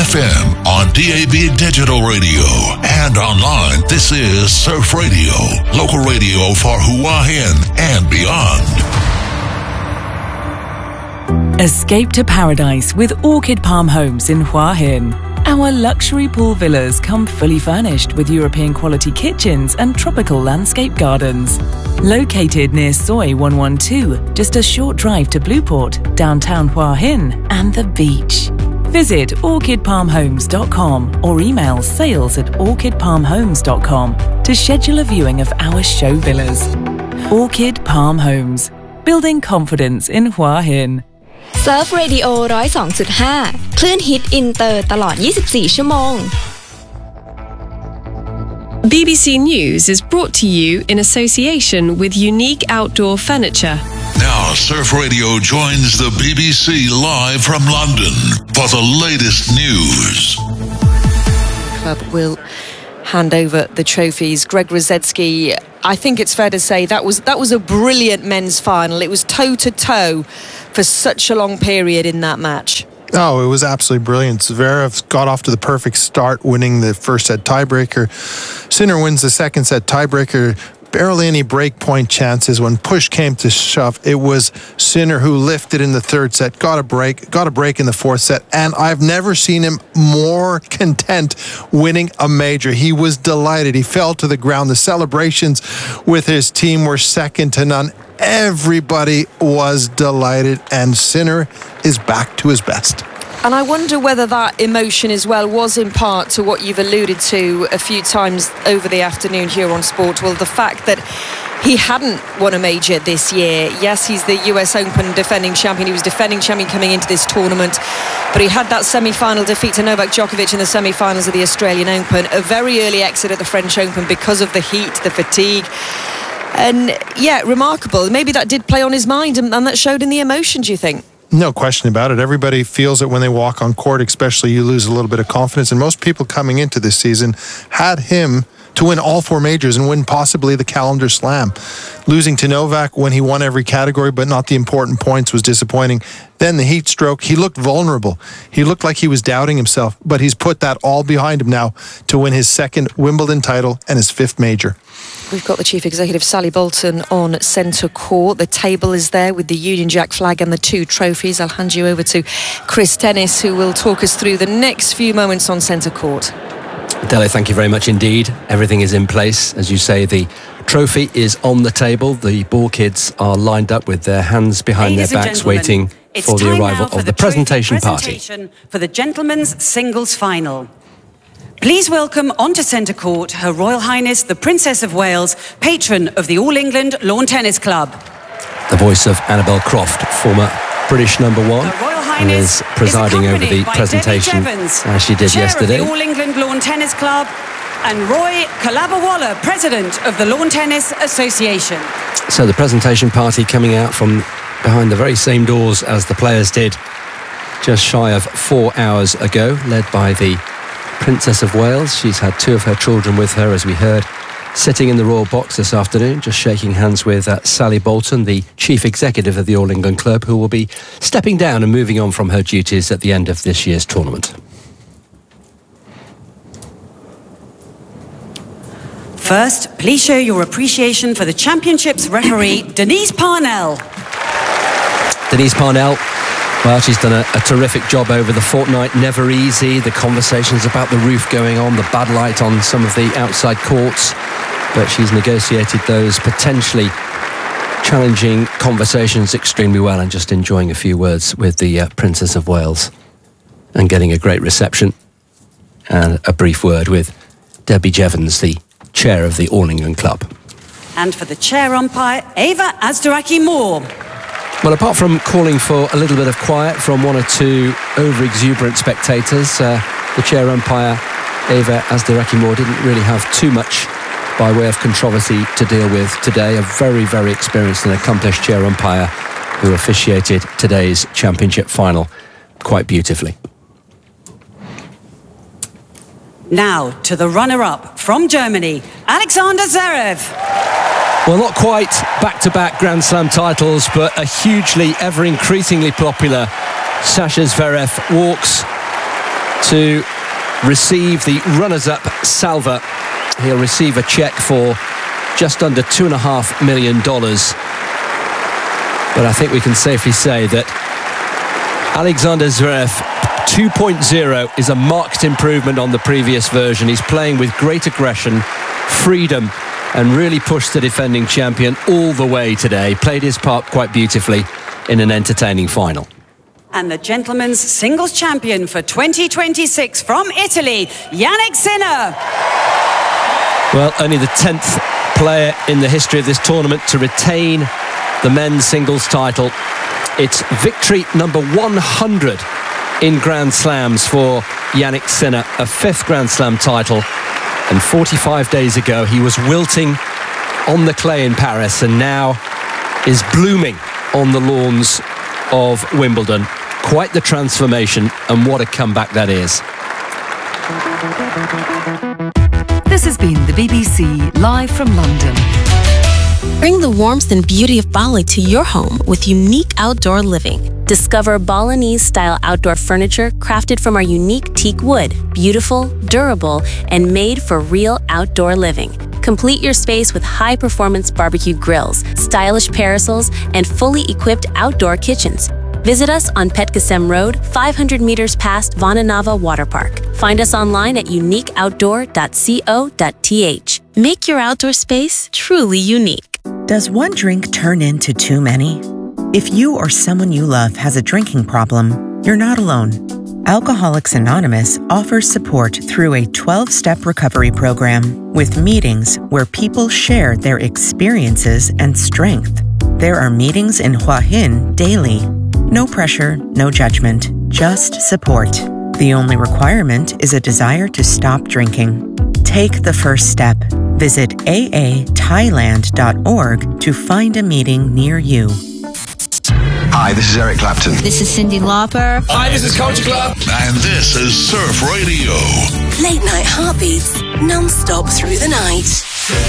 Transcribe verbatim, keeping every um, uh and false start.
F M, on D A B Digital Radio, and online. This is Surf Radio, local radio for Hua Hin and beyond. Escape to paradise with Orchid Palm Homes in Hua Hin. Our luxury pool villas come fully furnished with European quality kitchens and tropical landscape gardens. Located near Soi one one two, just a short drive to Blueport, downtown Hua Hin, and the beach. Visit orchid palm homes dot com or email sales at orchid palm homes dot com to schedule a viewing of our show villas. Orchid Palm Homes, building confidence in Hua Hin. Surf Radio หนึ่งศูนย์สองจุดห้า คลื่นฮิตอินเตอร์ตลอดยี่สิบสี่ชั่วโมง B B C News is brought to you in association with Unique Outdoor Furniture. Now, Surf Radio joins the B B C live from London for the latest news. Club will hand over the trophies. Greg Rusedski, I think it's fair to say that was that was a brilliant men's final. It was toe to toe for such a long period in that match. Oh, it was absolutely brilliant. Zverev got off to the perfect start, winning the first set tiebreaker. Sinner wins the second set tiebreaker. Barely any break point chances. When push came to shove, it was Sinner who lifted in the third set, got a break, got a break in the fourth set, and I've never seen him more content winning a major. He was delighted. He fell to the ground. The celebrations with his team were second to none. Everybody was delighted, and Sinner is back to his best. And I wonder whether that emotion as well was in part to what you've alluded to a few times over the afternoon here on Sport. Well, the fact that he hadn't won a major this year. Yes, he's the U S Open defending champion. He was defending champion coming into this tournament. But he had that semi-final defeat to Novak Djokovic in the semi-finals of the Australian Open. A very early exit at the French Open because of the heat, the fatigue. And yeah, remarkable. Maybe that did play on his mind, and, and that showed in the emotion, do you think? No question about it. Everybody feels it when they walk on court, especially you lose a little bit of confidence. And most people coming into this season had him to win all four majors and win possibly the calendar slam. Losing to Novak when he won every category but not the important points was disappointing. Then the heat stroke, he looked vulnerable. He looked like he was doubting himself, but he's put that all behind him now to win his second Wimbledon title and his fifth major. We've got the Chief Executive, Sally Bolton, on centre court. The table is there with the Union Jack flag and the two trophies. I'll hand you over to Chris Dennis, who will talk us through the next few moments on centre court. Dele, thank you very much indeed. Everything is in place. As you say, the trophy is on the table. The ball kids are lined up with their hands behind Ladies their backs, waiting for the arrival of the, the presentation party. For the gentlemen's singles final. Please welcome onto centre court Her Royal Highness the Princess of Wales, patron of the All England Lawn Tennis Club. The voice of Annabel Croft, former British number one, who is presiding over the presentation as she did Chair yesterday. Of the All England Lawn Tennis Club, and Roy Kalabawala, President of the Lawn Tennis Association. So the presentation party coming out from behind the very same doors as the players did just shy of four hours ago, led by the Princess of Wales. She's had two of her children with her, as we heard, sitting in the Royal Box this afternoon, just shaking hands with uh, Sally Bolton, the Chief Executive of the All England Club, who will be stepping down and moving on from her duties at the end of this year's tournament. First, please show your appreciation for the Championship's referee, Denise Parnell. Denise Parnell, well, she's done a, a terrific job over the fortnight. Never easy. The conversations about the roof going on, the bad light on some of the outside courts. But she's negotiated those potentially challenging conversations extremely well, and just enjoying a few words with the uh, Princess of Wales and getting a great reception and a brief word with Debbie Jevons, the chair of the All England Club. And for the chair umpire, Ava Azdaraki-Moore. Well, apart from calling for a little bit of quiet from one or two over-exuberant spectators, uh, the chair umpire, Ava Azdaraki-Moore, didn't really have too much by way of controversy to deal with today. A very, very experienced and accomplished chair umpire who officiated today's championship final quite beautifully. Now to the runner-up from Germany, Alexander Zverev. Well, not quite back-to-back Grand Slam titles, but a hugely, ever-increasingly popular Sasha Zverev walks to receive the runners-up salver. He'll receive a cheque for just under two and a half million dollars. But I think we can safely say that Alexander Zverev two point oh is a marked improvement on the previous version. He's playing with great aggression, freedom, and really pushed the defending champion all the way today. Played his part quite beautifully in an entertaining final. And the gentlemen's singles champion for twenty twenty-six from Italy, Jannik Sinner. Well, only the tenth player in the history of this tournament to retain the men's singles title. It's victory number one hundred in Grand Slams for Jannik Sinner, a fifth Grand Slam title. And forty-five days ago, he was wilting on the clay in Paris and now is blooming on the lawns of Wimbledon. Quite the transformation, and what a comeback that is. This has been the B B C live from London. Bring the warmth and beauty of Bali to your home with unique outdoor living. Discover Balinese-style outdoor furniture crafted from our unique teak wood, beautiful, durable, and made for real outdoor living. Complete your space with high-performance barbecue grills, stylish parasols, and fully equipped outdoor kitchens. Visit us on Petkasem Road, five hundred meters past Vananava Water Park. Find us online at unique outdoor dot co dot t h. Make your outdoor space truly unique. Does one drink turn into too many? If you or someone you love has a drinking problem, you're not alone. Alcoholics Anonymous offers support through a twelve-step recovery program with meetings where people share their experiences and strength. There are meetings in Hua Hin daily. No pressure, no judgment, just support. The only requirement is a desire to stop drinking. Take the first step. Visit a a thailand dot org to find a meeting near you. Hi, this is Eric Clapton. This is Cyndi Lauper. Hi, this is Culture Club. And this is Surf Radio. Late night heartbeats, non-stop through the night.